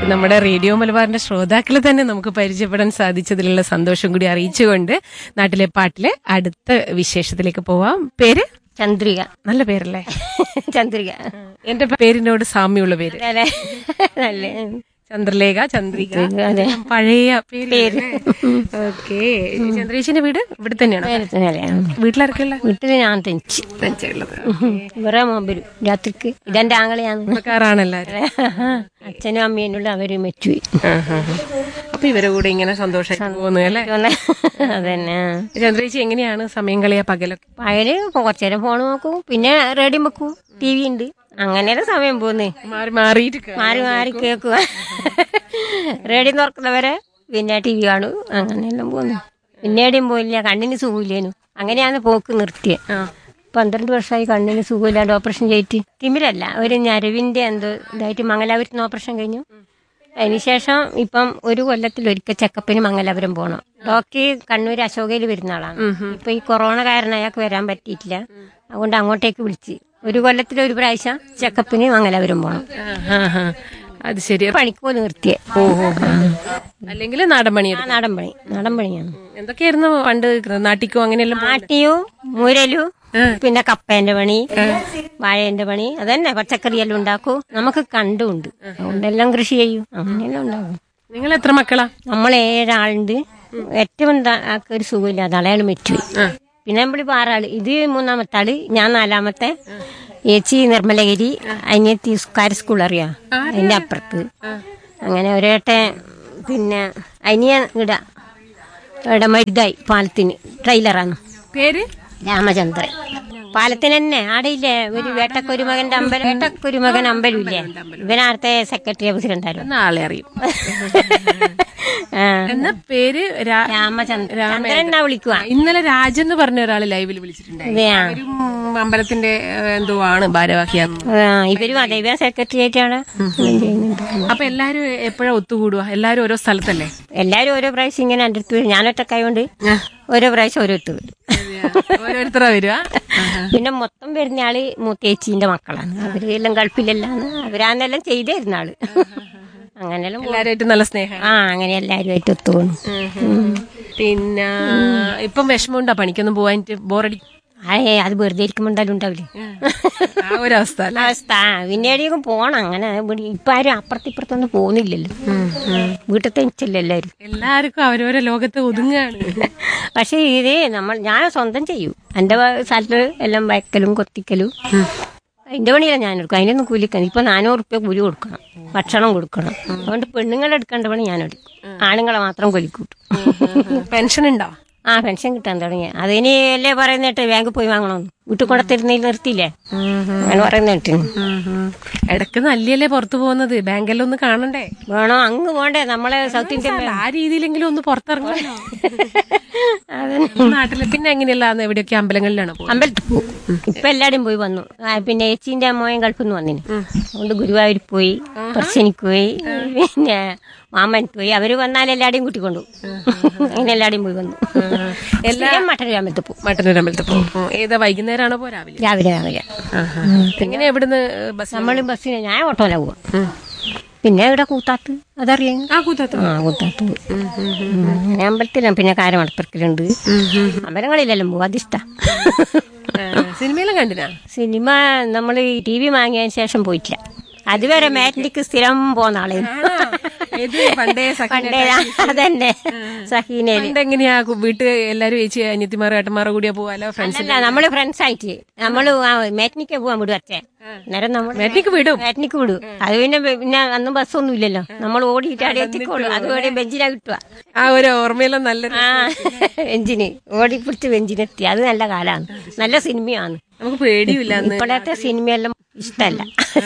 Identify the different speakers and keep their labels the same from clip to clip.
Speaker 1: നമ്മുടെ റേഡിയോ മലബാറിന്റെ ശ്രോതാക്കളെ തന്നെ നമുക്ക് പരിചയപ്പെടാൻ സാധിച്ചതിലുള്ള സന്തോഷം കൂടി അറിയിച്ചുകൊണ്ട് നാട്ടിലെ പാട്ടിലെ അടുത്ത വിശേഷത്തിലേക്ക് പോവാം. പേര്
Speaker 2: ചന്ദ്രിക.
Speaker 1: നല്ല പേരല്ലേ?
Speaker 2: ചന്ദ്രിക
Speaker 1: എന്റെ പേരിനോട് സാമ്യമുള്ള പേര്.
Speaker 2: നല്ല
Speaker 1: ചന്ദ്രലേഖ, ചന്ദ്രിക,
Speaker 2: അതെ.
Speaker 1: പഴയ പേര്. ഓക്കെ. ചന്ദ്രേച്ചിന്റെ വീട് ഇവിടെ തന്നെയാണോ? വീട്ടിലാർക്കുള്ള?
Speaker 2: വീട്ടില് ഞാൻ തനിച്ചുള്ളത്. വേറെ മൊബൈൽ രാത്രിക്ക് ഇതെന്റെ ആങ്ങളെയാണ്.
Speaker 1: കാറാണെല്ലാരും.
Speaker 2: അച്ഛനും അമ്മേനുള്ള അവര് മെച്ചുപോയി.
Speaker 1: അപ്പൊ ഇവരെ കൂടെ ഇങ്ങനെ സന്തോഷം പോകുന്നു അല്ലേ?
Speaker 2: അതന്നെ.
Speaker 1: ചന്ദ്രേച്ചി എങ്ങനെയാണ് സമയം കളിയാ പകലൊക്കെ?
Speaker 2: പകല് കുറച്ചേരം ഫോൺ നോക്കും, പിന്നെ റേഡിയോ വെക്കും, TV ഉണ്ട്. അങ്ങനെയല്ല സമയം പോകുന്നേ. മാറി മാറി കേക്കുക. റേഡിയോ തുറക്കുന്നവരെ പിന്നെ TV കാണും. അങ്ങനെയെല്ലാം പോകുന്നു. പിന്നെ എവിടെയും പോയില്ല, കണ്ണിന് സുഖമില്ലേനു. അങ്ങനെയാണ് പോക്ക് നിർത്തിയത്. 12 വർഷമായി കണ്ണിന് സുഖമില്ലാണ്ട് ഓപ്പറേഷൻ ചെയ്തിട്ട്. തിമിരല്ല, ഒരു ഞരവിന്റെ എന്തോ ഇതായിട്ട് മംഗലാപുരത്ത് നിന്ന് ഓപ്പറേഷൻ കഴിഞ്ഞു. അതിനുശേഷം ഇപ്പം 1 കൊല്ലത്തിലൊരിക്കൽ ചെക്കപ്പിന് മംഗലാപുരം പോകണം. ഡോക്ടർ കണ്ണൂർ അശോകയിൽ വരുന്ന ആളാണ്. ഇപ്പൊ ഈ കൊറോണ കാരണം അയാൾക്ക് വരാൻ പറ്റിയിട്ടില്ല. അതുകൊണ്ട് അങ്ങോട്ടേക്ക് വിളിച്ച് 1 കൊല്ലത്തിലൊരു പ്രാവശ്യം ചെക്കപ്പിന് മംഗലാപുരം പോകണം.
Speaker 1: അത് ശരി.
Speaker 2: പണിക്ക് പോലും നിർത്തിയേ.
Speaker 1: അല്ലെങ്കിൽ നാടൻ
Speaker 2: പണിയാണ്.
Speaker 1: എന്തൊക്കെയായിരുന്നു പണ്ട് നാട്ടിക്കോ അങ്ങനെയെല്ലാം?
Speaker 2: നാട്ടിയും മുരലും പിന്നെ കപ്പേന്റെ പണി, വാഴേന്റെ പണി, അതന്നെ. പച്ചക്കറിയെല്ലാം ഉണ്ടാക്കും. നമുക്ക് കണ്ടുണ്ട്, അതുകൊണ്ടെല്ലാം കൃഷി ചെയ്യും. അങ്ങനെയെല്ലാം ഉണ്ടാകും.
Speaker 1: നിങ്ങൾ എത്ര മക്കളാ?
Speaker 2: നമ്മൾ 7 ആളുണ്ട്. ഏറ്റവും ഒരു സുഖമില്ലാതെ അയാൾ മെച്ചു. പിന്നെ നമ്മളിപ്പോ 6 ആള്. ഇത് 3ാമത്തെ ആള്, ഞാൻ 4ാമത്തെ. ചേച്ചി നിർമ്മലഗിരി, അനിയത്തി സ്കൂൾ അറിയാ, അതിന്റെ അപ്പുറത്ത്. അങ്ങനെ ഒരേട്ടെ. പിന്നെ അനിയൻ ഇവിടെ മരുതായി പാലത്തിന് ട്രെയിലറാണ്.
Speaker 1: പേര്
Speaker 2: രാമചന്ദ്രൻ. പാലത്തിന് തന്നെ ആടെയില്ലേ ഒരു വേട്ടക്കൊരുമകന്റെ അമ്പലം ഇല്ലേ? ഇവനാർത്തെ സെക്രട്ടറി പ്രസിഡന്റായിരുന്നു.
Speaker 1: ആളെ അറിയും. എന്ന പേര്
Speaker 2: രാമചന്ദ്രൻ എന്നാ വിളിക്കുക.
Speaker 1: ഇന്നലെ രാജൻ എന്ന് പറഞ്ഞ ഒരാള് ലൈവിൽ വിളിച്ചിട്ടുണ്ടായിരുന്നു. അമ്പലത്തിന്റെ എന്തോ ആണ് ഭാരവാഹിയാന്ന്.
Speaker 2: ഇവരും അതെ, ഇവ സെക്രട്ടറി ആയിട്ടാണ്.
Speaker 1: അപ്പൊ എല്ലാരും എപ്പോഴാ ഒത്തുകൂടുക? എല്ലാരും ഓരോ സ്ഥലത്തല്ലേ?
Speaker 2: എല്ലാരും ഓരോ പ്രാവശ്യം ഇങ്ങനെ എൻ്റെ അടുത്ത് വരും. ഞാനൊറ്റക്കായോണ്ട് ഓരോ പ്രാവശ്യം ഓരോരുത്തർ വരും.
Speaker 1: ഓരോരുത്തരാ വരിക.
Speaker 2: പിന്നെ മൊത്തം വരുന്ന ആള് മൂത്തേച്ചീന്റെ മക്കളാണ്. അവര് എല്ലാം ഗൾഫിലെല്ലാം അവരാന്നെല്ലാം ചെയ്തിരുന്ന ആള്. അങ്ങനെയെല്ലാം
Speaker 1: എല്ലാരുമായിട്ട് നല്ല സ്നേഹം.
Speaker 2: അങ്ങനെ എല്ലാരുമായിട്ട് ഒത്തുപോകുന്നു.
Speaker 1: പിന്നെ ഇപ്പം വിഷമമുണ്ടാ പണിക്കൊന്നും പോവാനിട്ട്? ബോറടി?
Speaker 2: അത് വെറുതെ ഇരിക്കുമ്പോ എന്തായാലും ഉണ്ടാവില്ലേ
Speaker 1: ആ ഒരവസ്ഥ.
Speaker 2: പിന്നെ എവിടെയൊക്കെ പോണം. അങ്ങനെ ഇപ്പൊ ആരും അപ്പുറത്തിപ്പുറത്തൊന്നും പോകുന്നില്ലല്ലോ. വീട്ടിൽ തനിച്ചല്ലോ
Speaker 1: എല്ലാവർക്കും അവരോരോ ലോകത്ത് ഒതുങ്ങാണ്.
Speaker 2: പക്ഷെ ഇത് ഞാൻ സ്വന്തം ചെയ്യും. എന്റെ സ്ഥലത്ത് എല്ലാം വയ്ക്കലും കൊത്തിക്കലും അതിന്റെ പണിയല്ല ഞാൻ എടുക്കും. അതിനൊന്നും കൂലിക്കണം. ഇപ്പൊ 400 റുപ്യ കൂലി കൊടുക്കണം, ഭക്ഷണം കൊടുക്കണം. അതുകൊണ്ട് പെണ്ണുങ്ങളെടുക്കേണ്ട പണി ഞാനെടുക്കും. ആണുങ്ങളെ മാത്രം കൊലിക്കൂട്ടും.
Speaker 1: പെൻഷൻ ഉണ്ടോ?
Speaker 2: പെൻഷൻ കിട്ടാൻ തുടങ്ങി. അതിന് അല്ലേ പറയുന്നിട്ട് ബാങ്കിൽ പോയി വാങ്ങണമെന്ന്. വീട്ടിൽ കൊണ്ടത്തിരുന്നതിൽ നിർത്തിയില്ലേ അങ്ങനെ പറയുന്നിട്ട്.
Speaker 1: ഇടക്ക് നല്ലല്ലേ പുറത്തു പോകുന്നത്? ബാങ്കെല്ലാം ഒന്ന് കാണണ്ടേ?
Speaker 2: വേണോ? അങ്ങ് പോണ്ടേ? നമ്മളെ സൗത്ത് ഇന്ത്യൻ
Speaker 1: ആ രീതിയിലെങ്കിലും ഒന്ന് പുറത്തിറങ്ങണോ? നാട്ടില് പിന്നെ എങ്ങനെയല്ല എവിടെയൊക്കെ അമ്പലങ്ങളിലാണ്?
Speaker 2: അമ്പലത്തിൽ പോകും. ഇപ്പൊ എല്ലാരും പോയി വന്നു. പിന്നെ ചേച്ചീന്റെ അമ്മയും ഗൾഫിൽ നിന്ന് വന്നിന്. അതുകൊണ്ട് ഗുരുവായൂർ പോയി, പറശ്ശിനിക്ക് പോയി, പിന്നെ മാമൻ പോയി. അവര് വന്നാൽ എല്ലാടെയും കൂട്ടിക്കൊണ്ടു. അങ്ങനെ എല്ലാടെയും പോയി വന്നു. മട്ടന്നൂർ
Speaker 1: അമ്പലത്തിൽ പോകും. ഏതാ വൈകുന്നേരമാണോ പോ? രാവിലെ. എങ്ങനെ എവിടുന്ന്?
Speaker 2: നമ്മള് ബസ്സിന്. ഞാൻ ഓട്ടോയിലാ പോവാ. പിന്നെ ഇവിടെ കൂത്താത്ത്, അതറിയാം. കൂത്താത്ത് അങ്ങനെ അമ്പലത്തിലാണ്. പിന്നെ കാരമടപ്പുറക്കലുണ്ട്. അമ്പലങ്ങളിലെല്ലാം പോവും. അതിഷ്ട.
Speaker 1: സിനിമയെല്ലാം കണ്ടിനാ?
Speaker 2: സിനിമ നമ്മള് TV വാങ്ങിയതിന് ശേഷം പോയിട്ടില്ല. അതുവരെ മാറ്റിനിക്ക് സ്ഥിരം പോന്ന ആളെ. അതന്നെ സഹീനയില്.
Speaker 1: എങ്ങനെയാ വീട്ടിൽ എല്ലാരും ചേച്ചി അനിയത്തിമാരോ ഏട്ടന്മാരോ കൂടിയാ പോവാലോ? ഫ്രണ്ട്സ്
Speaker 2: അല്ല, നമ്മള് ഫ്രണ്ട്സ് ആയിട്ട് നമ്മള് മാറ്റിനിക്ക് പോവാൻ വിടും. അച്ഛൻ നേരം നമ്മൾ മാറ്റിനിക്ക് വിടും. അത് പിന്നെ അന്നും ബസ്സൊന്നും ഇല്ലല്ലോ. നമ്മൾ ഓടിയിട്ട് അവിടെ എത്തിക്കോളൂ. അതുപോലെ ബെഞ്ചിനാ കിട്ടുക.
Speaker 1: ആ ഒരു ഓർമ്മയെല്ലാം നല്ല
Speaker 2: ബെഞ്ചിന് ഓടിപ്പിടിച്ച് ബെഞ്ചിനെത്തി. അത് നല്ല കാലാണ്. നല്ല സിനിമയാണ്.
Speaker 1: നമുക്ക് പേടിയില്ല.
Speaker 2: ഇപ്പോഴത്തെ സിനിമയെല്ലാം ഇഷ്ടല്ല.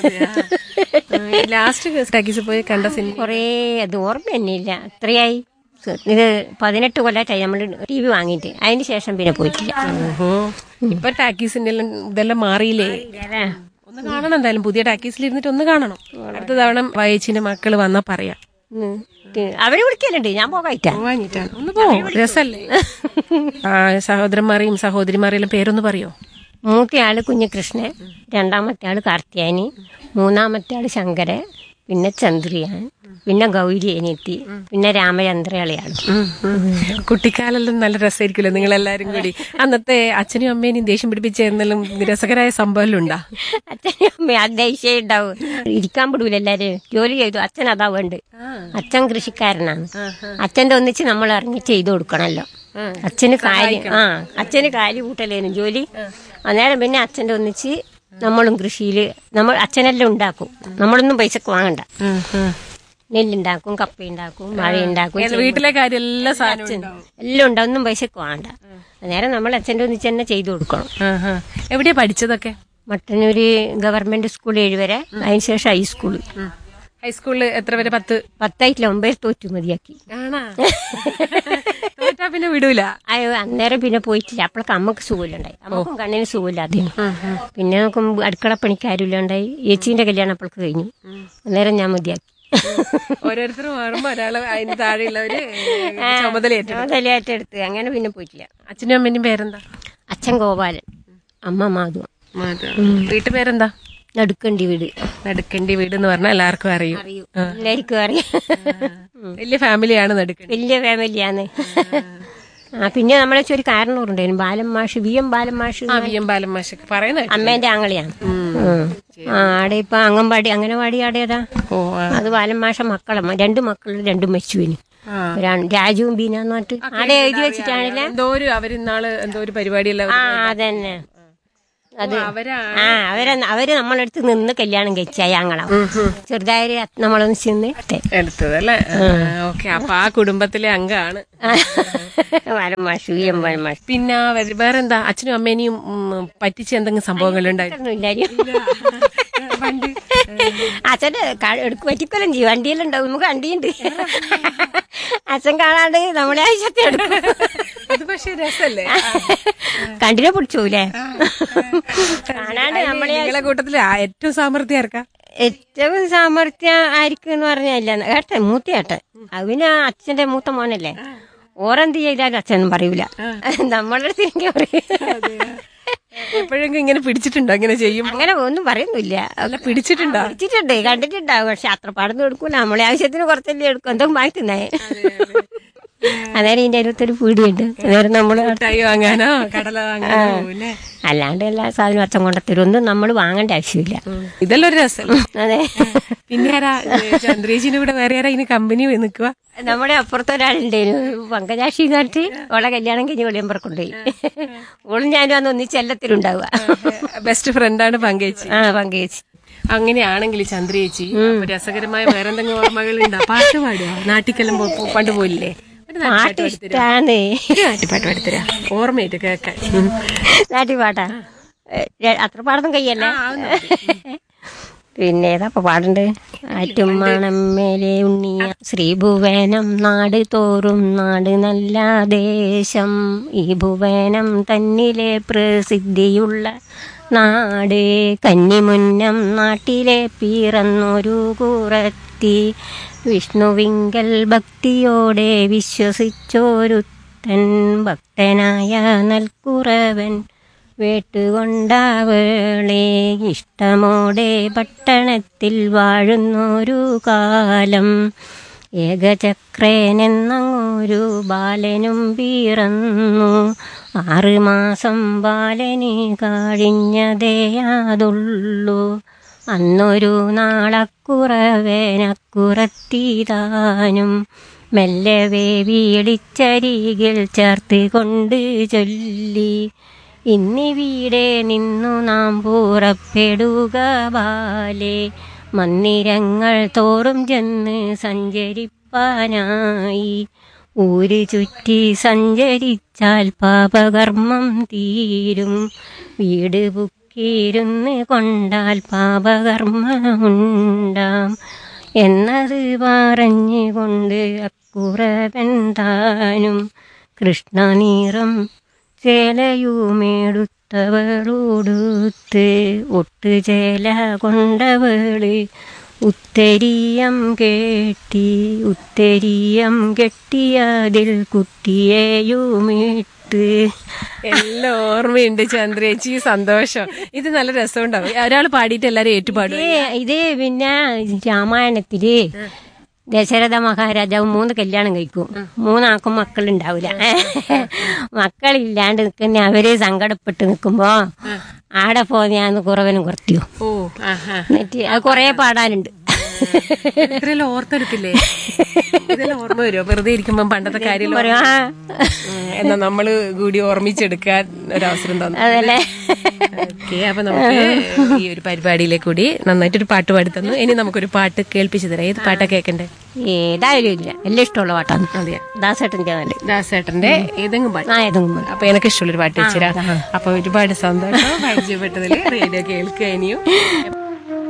Speaker 1: ലാസ്റ്റ് ടാക്കീസ് പോയി കണ്ട സിനിമ
Speaker 2: കൊറേ അത് ഓർമ്മ തന്നെ ഇല്ല. എത്രയായി? ഇത് 18 കൊല്ലത്തായി നമ്മൾ TV വാങ്ങിയിട്ട്. അതിന് ശേഷം പിന്നെ പോയിട്ടില്ല.
Speaker 1: ഇപ്പൊ ടാക്കീസിന്റെ ഇതെല്ലാം മാറിയില്ലേ? ഒന്ന് കാണണം എന്തായാലും. പുതിയ ടാക്കീസിൽ ഇരുന്നിട്ട് ഒന്ന് കാണണം. അടുത്ത തവണ വയച്ചിന്റെ മക്കള് വന്നാ പറയാം.
Speaker 2: അവര് വിളിക്കലുണ്ട്. ഞാൻ പോകായിട്ടാണ്.
Speaker 1: ഒന്ന് പോവും. രസല്ലേ? സഹോദരന്മാരെയും സഹോദരിമാരെയും പേരൊന്ന് പറയോ?
Speaker 2: മൂത്തയാള് കുഞ്ഞികൃഷ്ണൻ, 2ാമത്തെ ആള് കാർത്തിയാനി, 3ാമത്തെ ആള് ശങ്കരൻ, പിന്നെ ചന്ദ്രിയാൻ, പിന്നെ ഗൗരി അനിയത്തി, പിന്നെ രാമചന്ദ്രയാളിയാണ്.
Speaker 1: കുട്ടിക്കാലെല്ലാം നല്ല രസമായിരിക്കുമല്ലോ നിങ്ങളെല്ലാരും കൂടി. അന്നത്തെ അച്ഛനും അമ്മേനെയും ദേഷ്യം പിടിപ്പിച്ച എന്തെങ്കിലും രസകരമായ സംഭവം ഉണ്ടാ?
Speaker 2: അച്ഛനും അമ്മ ദേഷ്യം ഉണ്ടാവും, ഇരിക്കാൻ വിടൂല എല്ലാരും. ജോലി ചെയ്തു. അച്ഛൻ അതാ വേണ്ട. അച്ഛൻ കൃഷിക്കാരനാണ്. അച്ഛൻ്റെ ഒന്നിച്ച് നമ്മൾ ഇറങ്ങി ചെയ്തു കൊടുക്കണല്ലോ. അച്ഛന് കാലി കൂട്ടലേനും ജോലി. അന്നേരം പിന്നെ അച്ഛൻ്റെ ഒന്നിച്ച് നമ്മളും കൃഷിയിൽ അച്ഛനെല്ലാം ഉണ്ടാക്കും. നമ്മളൊന്നും പൈസക്ക് വാങ്ങണ്ട. നെല്ലുണ്ടാക്കും, കപ്പയുണ്ടാക്കും, മഴയുണ്ടാക്കും,
Speaker 1: വീട്ടിലെ കാര്യം
Speaker 2: എല്ലാം ഉണ്ടാവും. ഒന്നും പൈസക്ക് വേണ്ട. അന്നേരം നമ്മൾ അച്ഛൻ്റെ ഒന്നിച്ച് തന്നെ ചെയ്തു കൊടുക്കണം.
Speaker 1: എവിടെയാ പഠിച്ചതൊക്കെ?
Speaker 2: മട്ടന്നൂര് ഗവൺമെന്റ് സ്കൂൾ 7 വരെ, അതിനുശേഷം ഹൈസ്കൂള്.
Speaker 1: ഹൈസ്കൂളിൽ എത്ര വരെ?
Speaker 2: 10 9 തോറ്റു മതിയാക്കി.
Speaker 1: പിന്നെ വിടൂല.
Speaker 2: അയ്യോ, അന്നേരം പിന്നെ പോയിട്ടില്ല. അപ്പോഴൊക്കെ അമ്മക്ക് സുഖമില്ലുണ്ടായി. അമ്മക്കും കണ്ണിന് സുഖമില്ലാതെയും. പിന്നെ നമുക്ക് അടുക്കള പണിക്കാരില്ലാണ്ടായി. ചേച്ചീന്റെ കല്യാണം അപ്പോഴൊക്കെ കഴിഞ്ഞു. അന്നേരം ഞാൻ മതിയാക്കി.
Speaker 1: ഓരോരുത്തരും മാറുമ്പോ ഒരാള് അതിന് താഴെയുള്ളവര് ചുമതലയേറ്റെടുത്ത്.
Speaker 2: അങ്ങനെ പിന്നെ പോയിട്ടില്ല.
Speaker 1: അച്ഛനും അമ്മേന്റെയും പേരെന്താ?
Speaker 2: അച്ഛൻ ഗോപാലൻ, അമ്മ മാധവ.
Speaker 1: വീട്ടു പേരെന്താ?
Speaker 2: നടുക്കണ്ടി വീട്.
Speaker 1: നടുക്കണ്ടി വീട് എന്ന് പറഞ്ഞാൽ എല്ലാവർക്കും അറിയും.
Speaker 2: എല്ലാവർക്കും അറിയാം.
Speaker 1: വലിയ ഫാമിലിയാണ് നടുക്കണ്ടി.
Speaker 2: വലിയ ഫാമിലിയാണ്. പിന്നെ നമ്മളെ ഒരു കാരണവരുണ്ടായിരുന്നു, ബാലൻ മാഷ്, VM ബാലൻ മാഷ്.
Speaker 1: ബാലൻ മാഷ് പറയുന്നത്
Speaker 2: അമ്മേന്റെ ആങ്ങളെയാണ്. ആടെ ഇപ്പൊ അംഗൻവാടി ആടേതാ. അത് ബാലൻ മാഷ മക്കളെ 2 മക്കൾ, 2 മരിച്ചുവിന്. രാജുവും ബീനാന്ന് പറഞ്ഞിട്ട് ആടെ എഴുതി വെച്ചിട്ടാണല്ലേ.
Speaker 1: അവരിന്നാള് എന്തോ ഒരു പരിപാടിയല്ല.
Speaker 2: അതന്നെ. അത് അവര് നമ്മളടുത്ത് നിന്ന് കല്യാണം കഴിച്ചായി ഞങ്ങളാ. ചെറുതായി നമ്മളൊന്ന് ചെന്ന്
Speaker 1: എടുത്തതല്ലേ. ഓക്കെ. അപ്പൊ ആ കുടുംബത്തിലെ അംഗമാണ്
Speaker 2: വരമാഷ്.
Speaker 1: പിന്നെ വേറെന്താ? അച്ഛനും അമ്മേനെയും പറ്റിച്ച് എന്തെങ്കിലും സംഭവങ്ങളുണ്ടായിരുന്നു?
Speaker 2: അച്ഛന്റെ പറ്റിക്കൊല്ലം ചെയ്യും. വണ്ടിയെല്ലാം ഉണ്ടാവും. നമുക്ക് വണ്ടിയുണ്ട്. അച്ഛൻ കാണാണ്ട് നമ്മളെ ആവശ്യത്തെ എടുക്കും.
Speaker 1: അത് പക്ഷേ രസല്ലേ?
Speaker 2: കണ്ടിനെ പിടിച്ചൂലേ? കാണാണ്ട് നമ്മളെ
Speaker 1: കൂട്ടത്തില് ഏറ്റവും സാമർത്ഥ്യം ആർക്കാ?
Speaker 2: ഏറ്റവും സാമർത്ഥ്യം ആയിരിക്കും എന്ന് പറഞ്ഞല്ല, മൂത്തയേട്ടൻ. അവന് അച്ഛന്റെ മൂത്ത മോനല്ലേ. ഓരെന്ത് ചെയ്താലും അച്ഛനും പറയൂല. നമ്മളുടെ അടുത്ത് എനിക്ക് പറയും.
Speaker 1: എപ്പോഴെങ്കിലും ഇങ്ങനെ പിടിച്ചിട്ടുണ്ടോ? അങ്ങനെ ചെയ്യും?
Speaker 2: അങ്ങനെ ഒന്നും പറയുന്നില്ല.
Speaker 1: പിടിച്ചിട്ടുണ്ട്,
Speaker 2: കണ്ടിട്ടുണ്ടാവും. പക്ഷെ അത്ര പാടൊന്നും എടുക്കൂല. നമ്മളെ ആവശ്യത്തിന് കുറച്ചല്ലേ എടുക്കും. എന്തെങ്കിലും വാങ്ങി തിന്നേ. അന്നേരം ഇതിന്റെ അതിനകത്തൊരു പീടിയുണ്ട്. അന്നേരം നമ്മള്
Speaker 1: വാങ്ങാനോ കടല വാങ്ങാനോ
Speaker 2: അല്ലാണ്ട് എല്ലാ സാധനവും അച്ഛൻ കൊണ്ടത്തരും. ഒന്നും നമ്മൾ വാങ്ങേണ്ട ആവശ്യമില്ല.
Speaker 1: ഇതെല്ലാം ഒരു രസം.
Speaker 2: അതെ.
Speaker 1: പിന്നെ ചന്ദ്രേച്ചിന്റെ കൂടെ വേറെ ആരാ ഇതിന് കമ്പനി നിൽക്കുക?
Speaker 2: നമ്മുടെ അപ്പുറത്തെ ഒരാളുണ്ടായിരുന്നു, പങ്കജാക്ഷി കാട്ടി. ഓളെ കല്യാണം കഴിഞ്ഞ് വെളിയമ്പറ കൊണ്ടുപോയി. ഓളും ഞാനും അന്ന് ഒന്നിച്ച് എല്ലാത്തിലുണ്ടാവുക.
Speaker 1: ബെസ്റ്റ് ഫ്രണ്ടാണ് പങ്കേച്ചി.
Speaker 2: പങ്കേച്ചി.
Speaker 1: അങ്ങനെയാണെങ്കിൽ ചന്ദ്രേച്ചി, രസകരമായ വേറെന്തെങ്കിലും ഓർമ്മകളുണ്ടോ? പാട്ട് പാടുക? നാട്ടിക്കെല്ലാം പണ്ട് പോയില്ലേ?
Speaker 2: പാട്ടിഷ്ടാണ്.
Speaker 1: നാട്ടിപ്പാട്ട് പാടിത്തരാ, ഓർമ്മയായിട്ട് കേൾക്കാൻ.
Speaker 2: നാട്ടിപ്പാട്ടാ? അത്ര പാടൊന്നും കയ്യല്ലേ. പിന്നെ ഏതാ പാടണ്ട്? ആറ്റുമണം മേലെ ഉണ്ണിയ ശ്രീഭുവനം നാട് തോറും നാട് നല്ല ദേശം, ഈ ഭുവനം തന്നിലെ പ്രസിദ്ധിയുള്ള നാട്, കന്നിമുന്നം നാട്ടിലെ പിറന്നൊരു കുറത്തി, വിഷ്ണുവിങ്കൽ ഭക്തിയോടെ വിശ്വസിച്ചോരുത്തൻ, ഭക്തനായ നൽകുറവൻ വേട്ടുകൊണ്ടവളെ ഇഷ്ടമോടെ പട്ടണത്തിൽ വാഴുന്നൊരു കാലം, ഏകചക്രനെന്നൊരു ബാലനും പിറന്നു, 6 മാസം ബാലന് കഴിഞ്ഞതേയാതുള്ളൂ, അന്നൊരു നാളക്കുറവനക്കുറത്തിതാനും മെല്ലവേ വീടിച്ചരികിൽ ചേർത്ത് കൊണ്ട് ചൊല്ലി, ഇന്നിവിടെ നിന്നു നാം പുറപ്പെടുക ബാലേ, മന്ദിരങ്ങൾ തോറും ചെന്ന് സഞ്ചരിപ്പാനായി, ഊര് ചുറ്റി സഞ്ചരിച്ചാൽ പാപകർമ്മം തീരും, വീട് പുക്കിയിരുന്ന് കൊണ്ടാൽ പാപകർമ്മമുണ്ടാം എന്നത് പറഞ്ഞുകൊണ്ട് അക്കുറവൻ താനും കൃഷ്ണനീറം ചേലയുമെടുത്തവളോടുത്ത്, ഒട്ടുചേല കൊണ്ടവള് ഉത്തരീയം കെട്ടി ഉത്തരീയം കെട്ടിയതിൽ കുട്ടിയെയുമിട്ട്.
Speaker 1: എല്ലാം ഓർമ്മയുണ്ട് ചന്ദ്രേച്ചി, സന്തോഷം. ഇത് നല്ല രസമുണ്ടാവും. ഒരാൾ പാടിയിട്ട് എല്ലാരും ഏറ്റുപാടും.
Speaker 2: ഇത് പിന്നെ രാമായണത്തില് ദശരഥ മഹാരാജാവ് 3 കല്യാണം കഴിക്കും. 3 മക്കളുണ്ടാവില്ല. മക്കളില്ലാണ്ട് നിൽക്കുന്ന അവര് സങ്കടപ്പെട്ട് നിൽക്കുമ്പോ ആടെ പോന്നെയാന്ന് കുറവനും കുറത്തിയോ. എന്നിട്ട് അത് കൊറേ പാടാനുണ്ട്.
Speaker 1: ഇത്രയെല്ലാം ഓർത്തെടുക്കില്ലേ? ഇതെല്ലാം ഓർമ്മ വരുമോ വെറുതെ ഇരിക്കുമ്പോ പണ്ടത്തെ കാര്യം? എന്നാ നമ്മള് കൂടി ഓർമ്മിച്ചെടുക്കാൻ ഒരവസരം തന്നു.
Speaker 2: അതല്ലേ.
Speaker 1: ഓക്കെ, അപ്പൊ നമുക്ക് ഈ ഒരു പരിപാടിയിലേക്ക് കൂടി നന്നായിട്ടൊരു പാട്ട് പാടി തന്നു. ഇനി നമുക്കൊരു പാട്ട് കേൾപ്പിച്ചു തരാം. ഏത് പാട്ടാ കേൾക്കണ്ടേ?
Speaker 2: ഏതായാലും ഇല്ല, എല്ലാം ഇഷ്ടമുള്ള പാട്ടാണ്.
Speaker 1: അതെയാ,
Speaker 2: ദാസേട്ടൻ്റെ നല്ല
Speaker 1: ദാസേട്ടന്റെ ഏതെങ്കിലും പാട്ട്.
Speaker 2: ഏതെങ്കിലും.
Speaker 1: അപ്പൊ എനിക്ക് ഇഷ്ടമുള്ളൊരു പാട്ട് വെച്ചുതരാം. അപ്പൊ ഒരുപാട് സന്തോഷം പരിചയപ്പെട്ടതില്. റേഡിയോ കേൾക്കുക ഇനിയും.